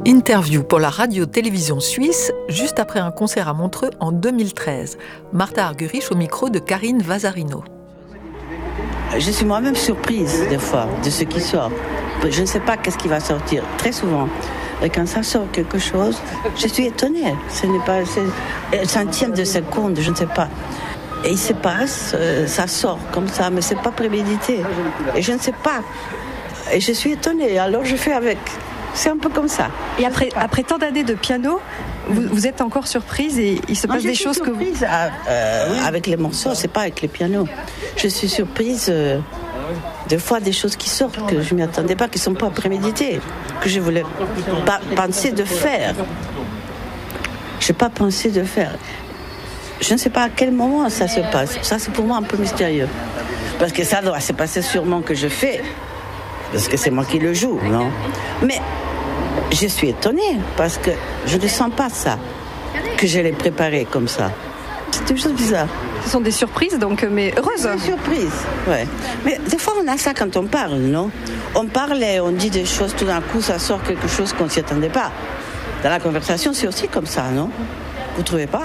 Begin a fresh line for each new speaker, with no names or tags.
Interview pour la radio-télévision suisse, juste après un concert à Montreux en 2013. Martha Argerich au micro de Karine Vazarino.
Je suis moi-même surprise des fois de ce qui sort. Je ne sais pas qu'est-ce qui va sortir, très souvent. Et quand ça sort quelque chose, je suis étonnée. Ce n'est pas un centième de seconde, je ne sais pas. Et il se passe, ça sort comme ça, mais c'est pas prémédité. Et je ne sais pas. Et je suis étonnée, alors je fais avec. C'est un peu comme ça.
Et après tant d'années de piano, vous êtes encore surprise et il se passe des choses que vous...
Je suis surprise avec les morceaux, c'est pas avec les pianos. Je suis surprise des fois des choses qui sortent que je ne m'y attendais pas, qui ne sont pas préméditées, que je voulais pas penser de faire. Je n'ai pas pensé de faire. Je ne sais pas à quel moment ça se passe. Ça, c'est pour moi un peu mystérieux. Parce que ça doit se passer sûrement que je fais. Parce que c'est moi qui le joue, non ? Mais je suis étonnée parce que je ne sens pas ça, que je l'ai préparé comme ça. C'est une chose bizarre.
Ce sont des surprises, donc, mais heureuses.
Des surprises, ouais. Mais des fois, on a ça quand on parle, non ? On parle et on dit des choses, tout d'un coup, ça sort quelque chose qu'on ne s'y attendait pas. Dans la conversation, c'est aussi comme ça, non ? Vous ne trouvez pas ?